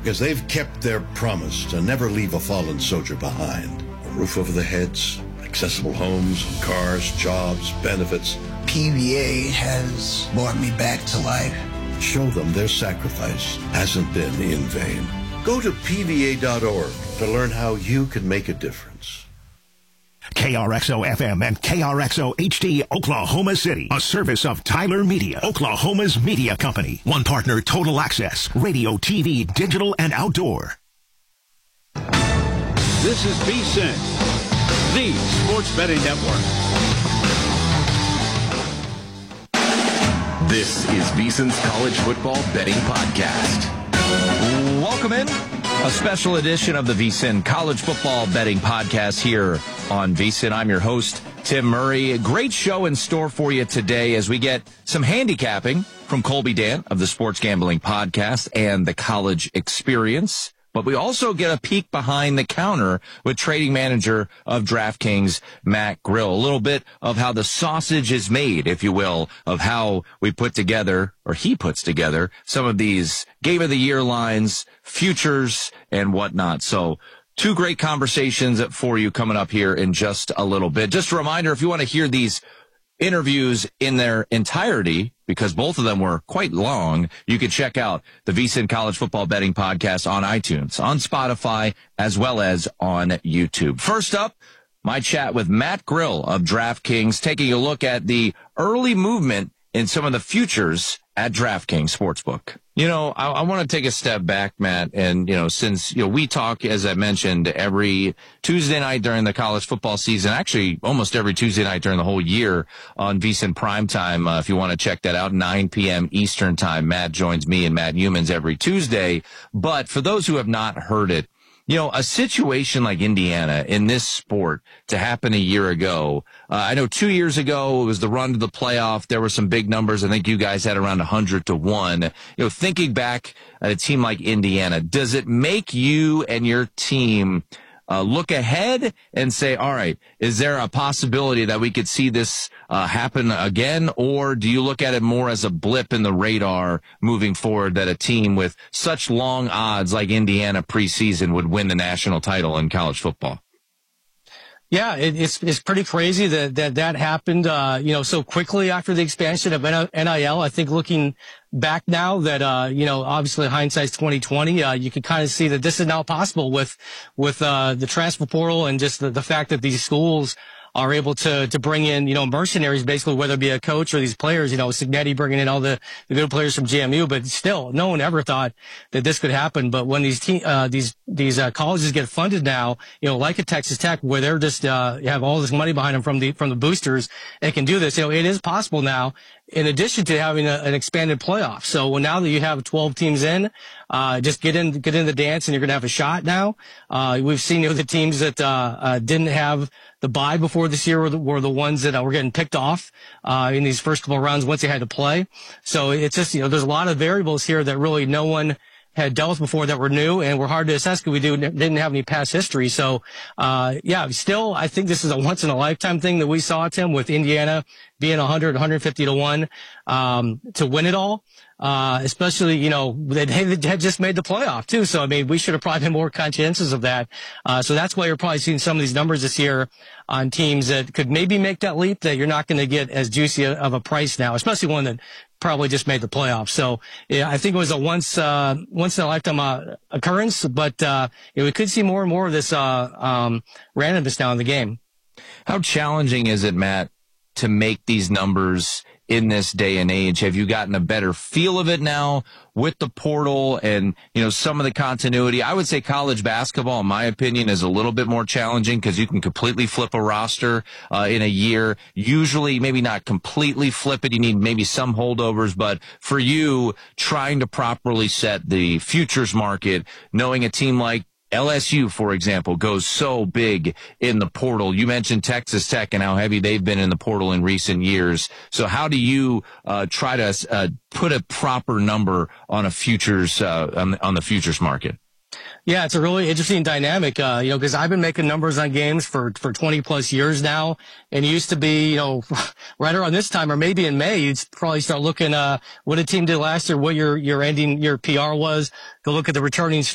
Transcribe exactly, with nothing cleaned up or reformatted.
because they've kept their promise to never leave a fallen soldier behind. A roof over their heads, accessible homes, cars, jobs, benefits. P V A has brought me back to life. Show them their sacrifice hasn't been in vain. Go to P V A dot org to learn how you can make a difference. K R X O F M and K R X O H D Oklahoma City, a service of Tyler Media, Oklahoma's media company. One partner, Total Access, radio, T V, digital, and outdoor. This is VSiN, the Sports Betting Network. This is VSiN's College Football Betting Podcast. Welcome in. A special edition of the VSiN College Football Betting Podcast here on VSiN. I'm your host, Tim Murray. A great show in store for you today as we get some handicapping from Colby Dant of the Sports Gambling Podcast and the College Experience. But we also get a peek behind the counter with trading manager of DraftKings, Matt Grill. A little bit of how the sausage is made, if you will, of how we put together, or he puts together, some of these Game of the Year lines, futures, and whatnot. So two great conversations for you coming up here in just a little bit. Just a reminder, if you want to hear these interviews in their entirety, because both of them were quite long, you can check out the VSiN College Football Betting Podcast on iTunes, on Spotify, as well as on YouTube. First up, my chat with Matt Grill of DraftKings, taking a look at the early movement in some of the futures at DraftKings Sportsbook. You know, I, I want to take a step back, Matt, and, you know, since, you know, we talk, as I mentioned, every Tuesday night during the college football season, actually almost every Tuesday night during the whole year on VSiN Primetime. Uh, if you want to check that out, nine p.m. Eastern Time, Matt joins me and Matt Humans every Tuesday. But for those who have not heard it, you know, a situation like Indiana in this sport to happen a year ago, uh, I know two years ago it was the run to the playoff. There were some big numbers. I think you guys had around one hundred to one. You know, thinking back at a team like Indiana, does it make you and your team uh, look ahead and say, all right, is there a possibility that we could see this uh, happen again? Or do you look at it more as a blip in the radar moving forward that a team with such long odds like Indiana preseason would win the national title in college football? Yeah, it, it's it's pretty crazy that that, that happened, uh, you know, so quickly after the expansion of N I L. I think looking back now that, uh, you know, obviously hindsight's twenty twenty, uh, you can kind of see that this is now possible with, with, uh, the transfer portal and just the, the fact that these schools are able to, to bring in, you know, mercenaries, basically, whether it be a coach or these players, you know, Signetti bringing in all the, the good players from J M U, but still, no one ever thought that this could happen. But when these te- uh, these, these, uh, colleges get funded now, you know, like a Texas Tech, where they're just, uh, have all this money behind them from the, from the boosters, they can do this. You know, it is possible now, in addition to having a, an expanded playoff. So well, now that you have twelve teams in, uh, just get in, get in the dance and you're going to have a shot now. Uh, we've seen, you know, the teams that, uh, uh, didn't have the bye before this year were the, were the ones that uh, were getting picked off, uh, in these first couple of rounds once they had to play. So it's just, you know, there's a lot of variables here that really no one had dealt with before that were new and were hard to assess because we do, didn't have any past history. So, uh, yeah, still, I think this is a once in a lifetime thing that we saw, Tim, with Indiana being one hundred, one hundred fifty to one, um, to win it all. Uh, especially, you know, they had just made the playoff too. So, I mean, we should have probably been more conscientious of that. Uh, so that's why you're probably seeing some of these numbers this year on teams that could maybe make that leap that you're not going to get as juicy of a price now, especially one that probably just made the playoffs. So, yeah, I think it was a once, uh, once in a lifetime, uh, occurrence, but, uh, you know, we could see more and more of this, uh, um, randomness now in the game. How challenging is it, Matt, to make these numbers in this day and age? Have you gotten a better feel of it now with the portal and, you know, some of the continuity? I would say college basketball, in my opinion, is a little bit more challenging because you can completely flip a roster uh, in a year. Usually, maybe not completely flip it. You need maybe some holdovers. But for you, trying to properly set the futures market, knowing a team like L S U, for example, goes so big in the portal. You mentioned Texas Tech and how heavy they've been in the portal in recent years. So how do you uh, try to uh, put a proper number on a futures uh, on, on the futures market? Yeah, it's a really interesting dynamic, uh, you know, because I've been making numbers on games for, for twenty plus years now. And it used to be, you know, right around this time or maybe in May, you'd probably start looking, uh, what a team did last year, what your, your ending, your P R was, go look at the returning